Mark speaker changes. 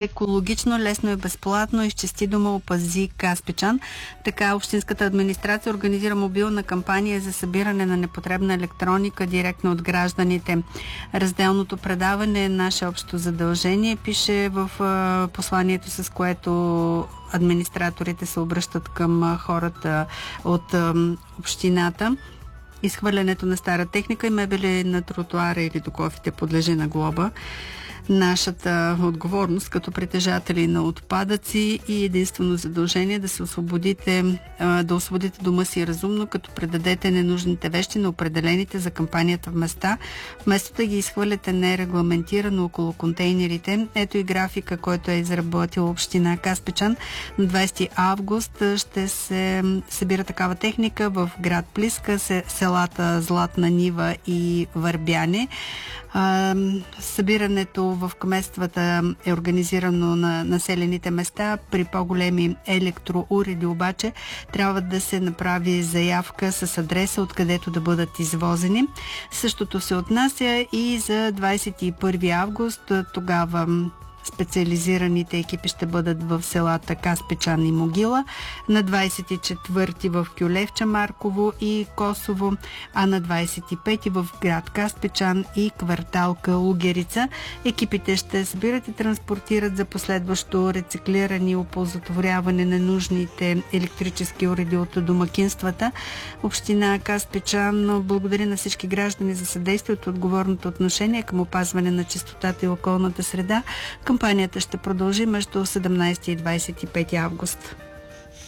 Speaker 1: екологично, лесно и безплатно изчисти дома, опази Каспичан. Така общинската администрация организира мобилна кампания за събиране на непотребна електроника директно от гражданите. Разделното предаване е наше общо задължение, пише в посланието, с което администраторите се обръщат към хората от общината. Изхвърлянето на стара техника и мебели на тротуара или до кофите подлежи на глоба. Нашата отговорност като притежатели на отпадъци и единствено задължение да освободите дома си разумно, като предадете ненужните вещи на определените за кампанията в места, вместо да ги изхвърляте нерегламентирано около контейнерите. Ето и графика, който е изработила община Каспичан. На 20 август ще се събира такава техника в град Плиска, селата Златна Нива и Върбяне. Събирането в кметствата е организирано на населените места. При по-големи електроуреди обаче трябва да се направи заявка с адреса, откъдето да бъдат извозени. Същото се отнася и за 21 август. Тогава специализираните екипи ще бъдат в селата Каспичан и Могила, на 24 в Кюлевча, Марково и Косово, а на 25 в град Каспичан и квартал Калугерица. Екипите ще събират и транспортират за последващо рециклиране и оползотворяване на нужните електрически уреди от домакинствата. Община Каспичан благодари на всички граждани за съдействието, отговорното отношение към опазване на чистотата и околната среда. Кампанията ще продължи между 17 и 25 август.